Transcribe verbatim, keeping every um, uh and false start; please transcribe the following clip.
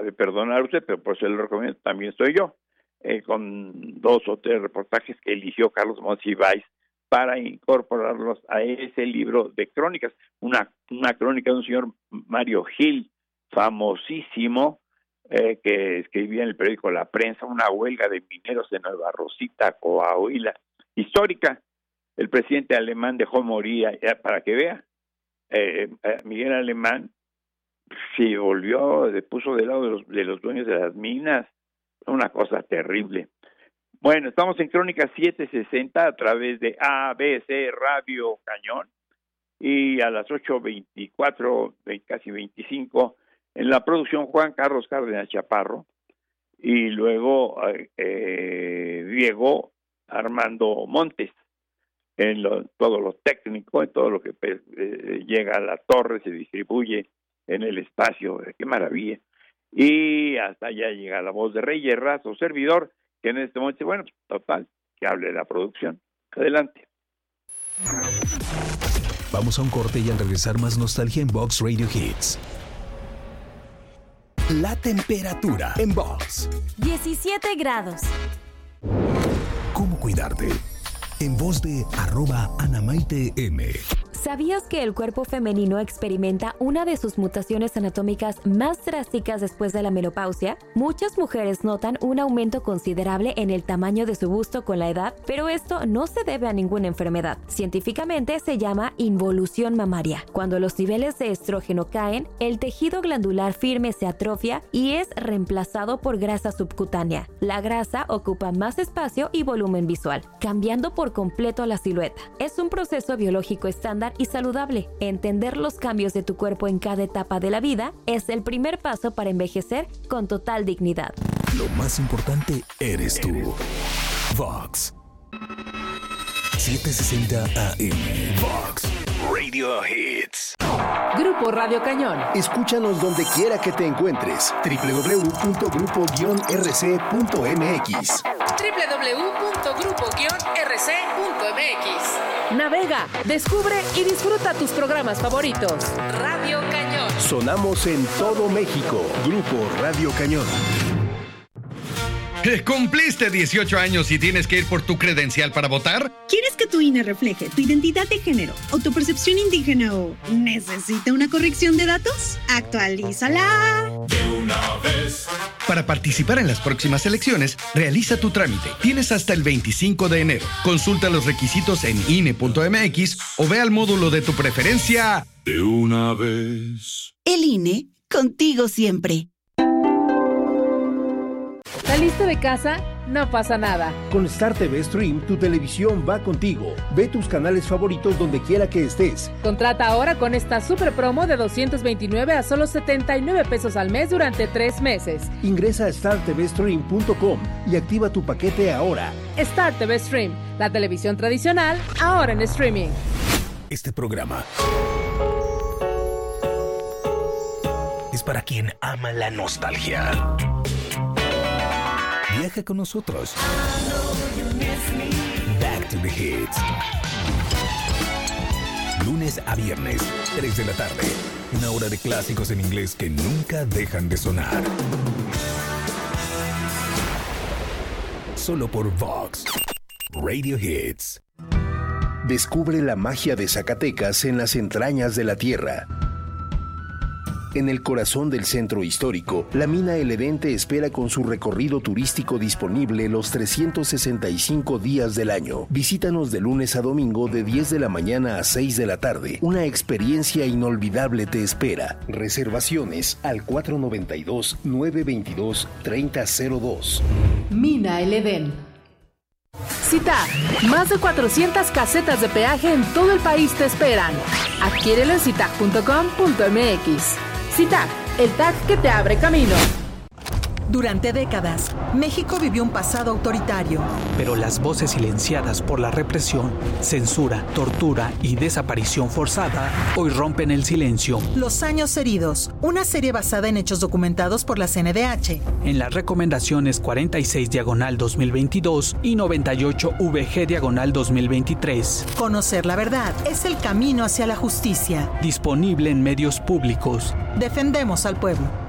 sabe perdonar usted, pero por eso le recomiendo, también estoy yo, eh, con dos o tres reportajes que eligió Carlos Monsiváis para incorporarlos a ese libro de crónicas, una, una crónica de un señor Mario Gil, famosísimo, eh, que escribía en el periódico La Prensa, una huelga de mineros de Nueva Rosita, Coahuila, histórica. El presidente alemán dejó morir, ya, para que vea, eh, Miguel Alemán se volvió, se puso del lado de los, de los dueños de las minas, una cosa terrible. Bueno, estamos en Crónica setecientos sesenta a través de A B C Radio Cañón, y a las ocho veinticuatro, casi veinticinco, en la producción Juan Carlos Cárdenas Chaparro, y luego eh, Diego Armando Montes, en lo, todo lo técnico, en todo lo que eh, llega a la torre, se distribuye en el espacio, qué maravilla. Y hasta allá llega la voz de Reyes Razo, servidor, que en este momento, bueno, total, que hable de la producción. Adelante. Vamos a un corte y al regresar más nostalgia en Vox Radio Hits. La temperatura en Vox. diecisiete grados. ¿Cómo cuidarte? En voz de arroba Anamaite M. ¿Sabías que el cuerpo femenino experimenta una de sus mutaciones anatómicas más drásticas después de la menopausia? Muchas mujeres notan un aumento considerable en el tamaño de su busto con la edad, pero esto no se debe a ninguna enfermedad. Científicamente se llama involución mamaria. Cuando los niveles de estrógeno caen, el tejido glandular firme se atrofia y es reemplazado por grasa subcutánea. La grasa ocupa más espacio y volumen visual, cambiando por completo la silueta. Es un proceso biológico estándar y saludable. Entender los cambios de tu cuerpo en cada etapa de la vida es el primer paso para envejecer con total dignidad. Lo más importante eres tú. Vox setecientos sesenta A M. Vox Radio Hits. Grupo Radio Cañón. Escúchanos donde quiera que te encuentres. doble u doble u doble u punto grupo guion r c punto m x. doble u doble u doble u punto grupo guion r c punto m x. Navega, descubre y disfruta tus programas favoritos. Radio Cañón. Sonamos en todo México. Grupo Radio Cañón. ¿Cumpliste dieciocho años y tienes que ir por tu credencial para votar? ¿Quieres que tu I N E refleje tu identidad de género o tu percepción indígena o necesita una corrección de datos? ¡Actualízala! De una vez. Para participar en las próximas elecciones, realiza tu trámite. Tienes hasta el veinticinco de enero. Consulta los requisitos en I N E punto m x o ve al módulo de tu preferencia. De una vez. El I N E, contigo siempre. ¿Saliste de casa? No pasa nada. Con Star T V Stream, tu televisión va contigo. Ve tus canales favoritos donde quiera que estés. Contrata ahora con esta super promo de doscientos veintinueve a solo setenta y nueve pesos al mes durante tres meses. Ingresa a star t v stream punto com y activa tu paquete ahora. Star T V Stream, la televisión tradicional, ahora en streaming. Este programa es para quien ama la nostalgia. Viaja con nosotros. Back to the Hits. Lunes a viernes, tres de la tarde. Una hora de clásicos en inglés que nunca dejan de sonar. Solo por Vox Radio Hits. Descubre la magia de Zacatecas en las entrañas de la tierra. En el corazón del centro histórico, la mina El Edén te espera con su recorrido turístico disponible los trescientos sesenta y cinco días del año. Visítanos de lunes a domingo de diez de la mañana a seis de la tarde. Una experiencia inolvidable te espera. Reservaciones al cuatro nueve dos, nueve dos dos, tres cero cero dos. Mina El Edén. CITAG, más de cuatrocientas casetas de peaje en todo el país te esperan. Adquiérelo en citag punto com punto m x. CITAG, el tag que te abre camino. Durante décadas, México vivió un pasado autoritario. Pero las voces silenciadas por la represión, censura, tortura y desaparición forzada hoy rompen el silencio. Los años heridos, una serie basada en hechos documentados por la C N D H. En las recomendaciones cuarenta y seis diagonal dos mil veintidós y noventa y ocho V G diagonal dos mil veintitrés. Conocer la verdad es el camino hacia la justicia. Disponible en medios públicos. Defendemos al pueblo.